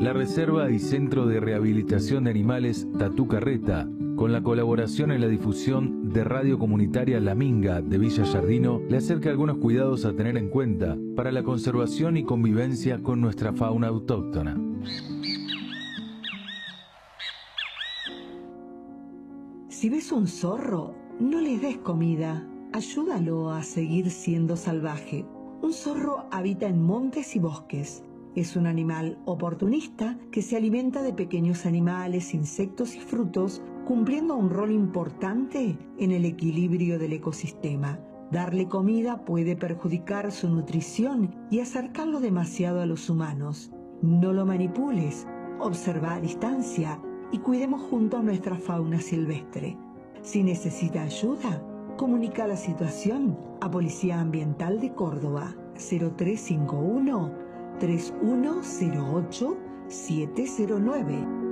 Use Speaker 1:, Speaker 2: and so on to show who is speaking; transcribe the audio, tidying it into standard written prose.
Speaker 1: La Reserva y Centro de Rehabilitación de Animales Tatú Carreta, con la colaboración en la difusión de Radio Comunitaria La Minga de Villa Yardino, le acerca algunos cuidados a tener en cuenta para la conservación y convivencia con nuestra fauna autóctona.
Speaker 2: Si ves un zorro, no le des comida, ayúdalo a seguir siendo salvaje. Un zorro habita en montes y bosques. Es un animal oportunista que se alimenta de pequeños animales, insectos y frutos, cumpliendo un rol importante en el equilibrio del ecosistema. Darle comida puede perjudicar su nutrición y acercarlo demasiado a los humanos. No lo manipules, observa a distancia y cuidemos juntos nuestra fauna silvestre. Si necesita ayuda, comunica la situación a Policía Ambiental de Córdoba 0351 3108 709.